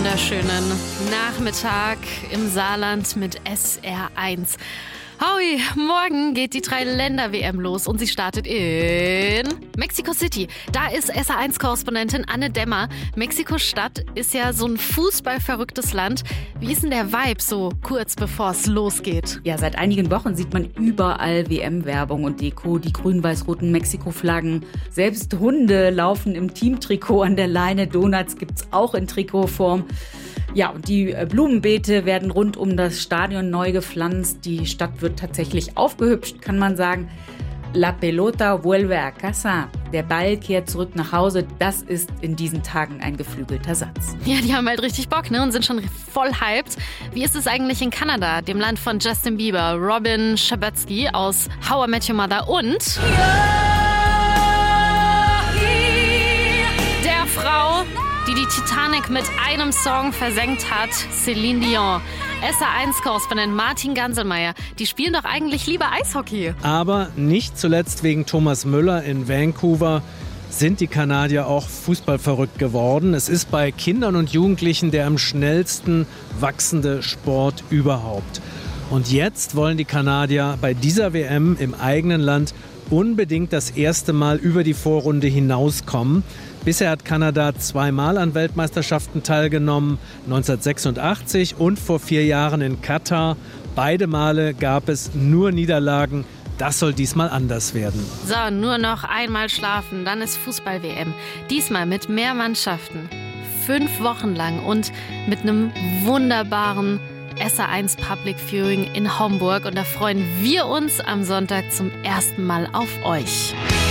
wunderschönen Nachmittag im Saarland mit SR1. Howie, morgen geht die Drei-Länder-WM los und sie startet in Mexico City. Da ist SR1-Korrespondentin Anne Dämmer. Mexiko-Stadt ist ja so ein fußballverrücktes Land. Wie ist denn der Vibe so kurz bevor es losgeht? Ja, seit einigen Wochen sieht man überall WM-Werbung und Deko, die grün-weiß-roten Mexiko-Flaggen. Selbst Hunde laufen im Teamtrikot an der Leine. Donuts gibt's auch in Trikotform. Ja, und die Blumenbeete werden rund um das Stadion neu gepflanzt. Die Stadt wird tatsächlich aufgehübscht, kann man sagen. La pelota vuelve a casa. Der Ball kehrt zurück nach Hause. Das ist in diesen Tagen ein geflügelter Satz. Ja, die haben halt richtig Bock, ne? Und sind schon voll hyped. Wie ist es eigentlich in Kanada, dem Land von Justin Bieber, Robin Schabatsky aus How I Met Your Mother und der Frau, die Titanic mit einem Song versenkt hat, Celine Dion. SR1-Korrespondent Martin Ganselmeier, die spielen doch eigentlich lieber Eishockey. Aber nicht zuletzt wegen Thomas Müller in Vancouver sind die Kanadier auch fußballverrückt geworden. Es ist bei Kindern und Jugendlichen der am schnellsten wachsende Sport überhaupt. Und jetzt wollen die Kanadier bei dieser WM im eigenen Land unbedingt das erste Mal über die Vorrunde hinauskommen. Bisher hat Kanada 2-mal an Weltmeisterschaften teilgenommen, 1986 und vor 4 Jahren in Katar. Beide Male gab es nur Niederlagen. Das soll diesmal anders werden. So, nur noch einmal schlafen, dann ist Fußball-WM. Diesmal mit mehr Mannschaften. 5 Wochen lang und mit einem wunderbaren SR1 Public Viewing in Homburg. Und da freuen wir uns am Sonntag zum ersten Mal auf euch.